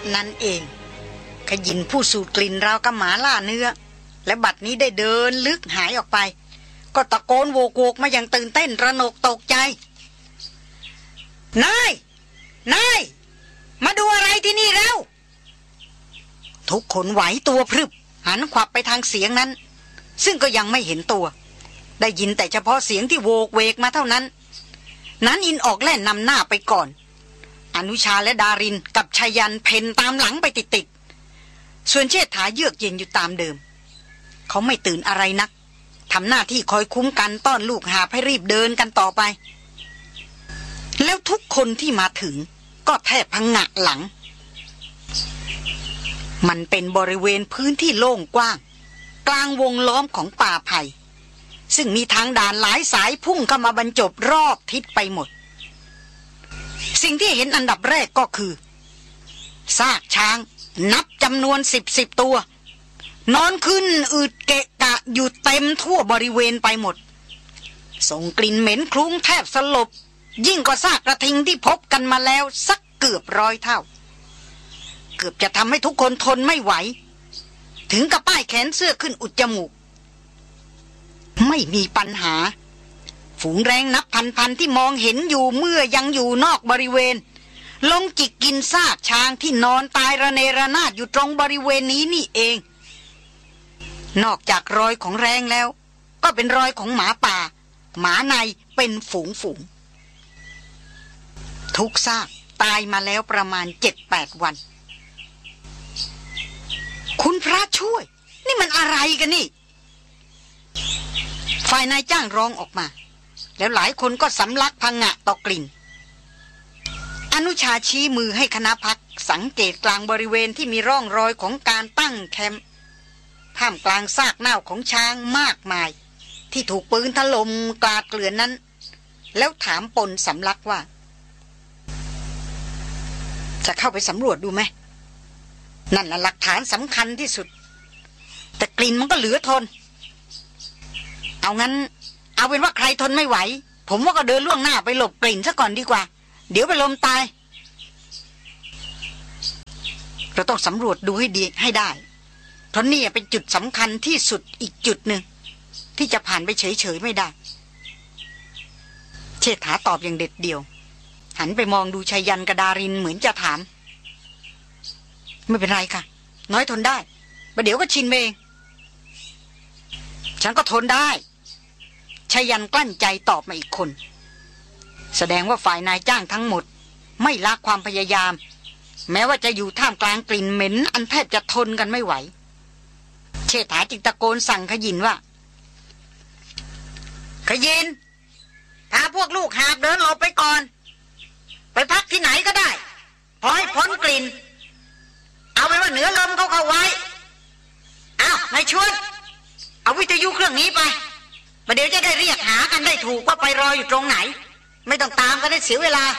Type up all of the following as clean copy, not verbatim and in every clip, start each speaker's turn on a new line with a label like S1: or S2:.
S1: นั้นเองขยินผู้สูดกลิ่นราวกับหมาล่าเนื้อและบัดนี้ได้เดินลึกหายออกไปก็ตะโกนโวกโวกมาอย่างตื่นเต้นระหนกตกใจนายมาดูอะไรที่นี่แล้วทุกคนไหวตัวพรึบหันขวับไปทางเสียงนั้นซึ่งก็ยังไม่เห็นตัวได้ยินแต่เฉพาะเสียงที่โวกเวกมาเท่านั้นนั้นอินออกแล่นนำหน้าไปก่อนอนุชาและดารินกับชายันเพ่นตามหลังไปติดๆส่วนเชษฐาเยือกเย็นอยู่ตามเดิมเขาไม่ตื่นอะไรนักทำหน้าที่คอยคุ้มกันต้อนลูกหาให้รีบเดินกันต่อไปแล้วทุกคนที่มาถึงก็แทบพังงะหลังมันเป็นบริเวณพื้นที่โล่งกว้างกลางวงล้อมของป่าไผ่ซึ่งมีทางด่านหลายสายพุ่งเข้ามาบรรจบรอบทิศไปหมดสิ่งที่เห็นอันดับแรกก็คือซากช้างนับจำนวน10ตัวนอนขึ้นอืดเกะกะอยู่เต็มทั่วบริเวณไปหมดส่งกลิ่นเหม็นคลุ้งแทบสลบยิ่งกว่าซากกระทิงที่พบกันมาแล้วสักเกือบ100 เท่าเกือบจะทำให้ทุกคนทนไม่ไหวถึงกับป้ายแขนเสื้อขึ้นอุดจมูกไม่มีปัญหาฝูงแรงนับพันที่มองเห็นอยู่เมื่อยังอยู่นอกบริเวณลงจิกกินซากช้างที่นอนตายระเนระนาดอยู่ตรงบริเวณนี้นี่เองนอกจากรอยของแรงแล้วก็เป็นรอยของหมาป่าหมาในเป็นฝูงทุกซากตายมาแล้วประมาณ 7-8 วันคุณพระช่วยนี่มันอะไรกันนี่ฝ่ายนายจ้างร้องออกมาแล้วหลายคนก็สำลักพังงะต่อกลิ่นอนุชาชี้มือให้คณะพักสังเกตกลางบริเวณที่มีร่องรอยของการตั้งแคมป์ท่ามกลางซากเน่าของช้างมากมายที่ถูกปืนถล่มกลาดเกลื่อนนั้นแล้วถามปนสำลักว่าจะเข้าไปสำรวจดูไหมนั่นน่ะหลักฐานสำคัญที่สุดแต่กลิ่นมันก็เหลือทนเอางั้นเอาเป็นว่าใครทนไม่ไหวผมว่าก็เดินล่วงหน้าไปหลบกลิ่นซะก่อนดีกว่าเดี๋ยวไปลมตายเราต้องสำรวจดูให้ดีให้ได้เพราะนี่เป็นจุดสำคัญที่สุดอีกจุดหนึ่งที่จะผ่านไปเฉยๆไม่ได้เชษฐาตอบอย่างเด็ดเดี่ยวหันไปมองดูชายันกระดารินเหมือนจะถามไม่เป็นไรค่ะน้อยทนได้ประเดี๋ยวก็ชินเองฉันก็ทนได้ชายันกลั้นใจตอบมาอีกคนแสดงว่าฝ่ายนายจ้างทั้งหมดไม่ละความพยายามแม้ว่าจะอยู่ท่ามกลางกลิ่นเหม็นอันแทบจะทนกันไม่ไหวเชษฐาจึงตะโกนสั่งขยินว่าขยินพาพวกลูกหาบเดินหลบไปก่อนไปพักที่ไหนก็ได้พอให้พ้นกลิ่นเอาไว้ว่าเหนือลมเขาเข้าไว้เอานายชวนเอาวิทยุเครื่องนี้ไปประเดี๋ยวจะได้เรียกหากันได้ถูกว่าไปรออยู่ตรงไหนไม่ต้องตามกันได้เสียเวลา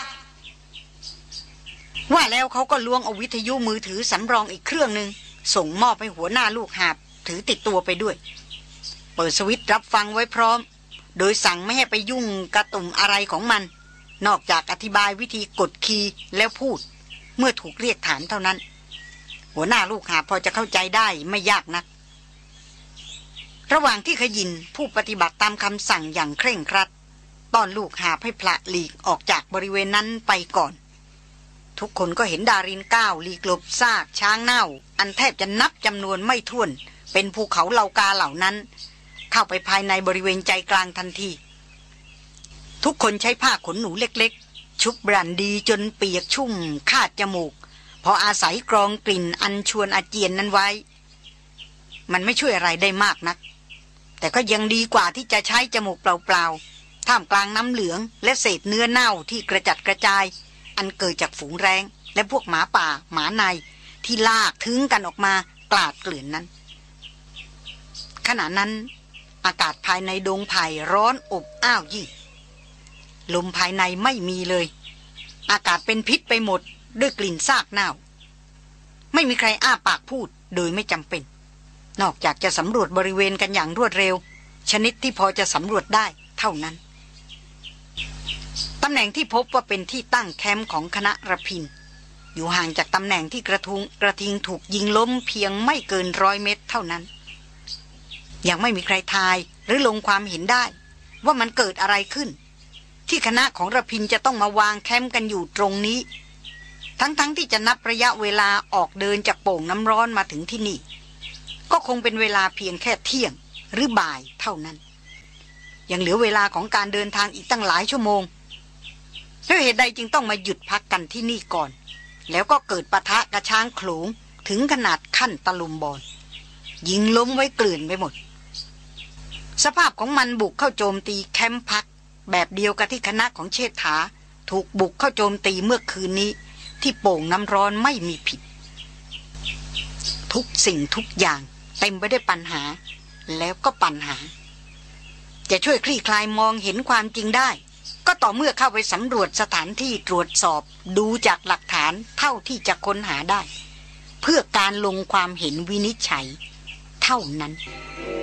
S1: ว่าแล้วเขาก็ล้วงเอาวิทยุมือถือสำรองอีกเครื่องนึงส่งมอบให้หัวหน้าลูกหาบถือติดตัวไปด้วยเปิดสวิตช์รับฟังไว้พร้อมโดยสั่งไม่ให้ไปยุ่งกระตุ่มอะไรของมันนอกจากอธิบายวิธีกดคีย์แล้วพูดเมื่อถูกเรียกถามเท่านั้นหัวหน้าลูกหาบพอจะเข้าใจได้ไม่ยากนักระหว่างที่ขยินผู้ปฏิบัติตามคำสั่งอย่างเคร่งครัดต้อนลูกหาบให้พละหลีกออกจากบริเวณนั้นไปก่อนทุกคนก็เห็นดารินก้าวหลีกหลบซากช้างเน่าอันแทบจะนับจำนวนไม่ถ้วนเป็นภูเขาเหล่ากาเหล่านั้นเข้าไปภายในบริเวณใจกลางทันทีทุกคนใช้ผ้าขนหนูเล็กๆชุบบรันดีจนเปียกชุ่มคาดจมูกพออาศัยกรองกลิ่นอันชวนอาเจียนนั้นไว้มันไม่ช่วยอะไรได้มากนักแต่ก็ยังดีกว่าที่จะใช้จมูกเปล่าๆท่ามกลางน้ำเหลืองและเศษเนื้อเน่าที่กระจัดกระจายอันเกิดจากฝูงแรงและพวกหมาป่าหมาในที่ลากถึงกันออกมากลาดเกลื่อนนั้นขณะนั้นอากาศภายในดงไผ่ร้อนอบอ้าวยิ่งลมภายในไม่มีเลยอากาศเป็นพิษไปหมดด้วยกลิ่นซากเน่าไม่มีใครอ้าปากพูดโดยไม่จำเป็นนอกจากจะสำรวจบริเวณกันอย่างรวดเร็วชนิดที่พอจะสำรวจได้เท่านั้นตำแหน่งที่พบว่าเป็นที่ตั้งแคมป์ของคณะระพินอยู่ห่างจากตำแหน่งที่กระทิงถูกยิงล้มเพียงไม่เกิน100 เมตรเท่านั้นยังไม่มีใครทายหรือลงความเห็นได้ว่ามันเกิดอะไรขึ้นที่คณะของระพินจะต้องมาวางแคมป์กันอยู่ตรงนี้ทั้งที่จะนับระยะเวลาออกเดินจากโป่งน้ำร้อนมาถึงที่นี่ก็คงเป็นเวลาเพียงแค่เที่ยงหรือบ่ายเท่านั้นยังเหลือเวลาของการเดินทางอีกตั้งหลายชั่วโมงด้วยเหตุใดจึงต้องมาหยุดพักกันที่นี่ก่อนแล้วก็เกิดปะทะกระช้างโขลงถึงขนาดขั้นตะลุมบอลยิงล้มไว้เกลื่อนไปหมดสภาพของมันบุกเข้าโจมตีแคมป์พักแบบเดียวกับที่คณะของเชษฐาถูกบุกเข้าโจมตีเมื่อคืนนี้ที่โป่งน้ำร้อนไม่มีผิดทุกสิ่งทุกอย่างเต็มไปด้วยปัญหาแล้วก็ปัญหาจะช่วยคลี่คลายมองเห็นความจริงได้ก็ต่อเมื่อเข้าไปสำรวจสถานที่ตรวจสอบดูจากหลักฐานเท่าที่จะค้นหาได้เพื่อการลงความเห็นวินิจฉัยเท่านั้น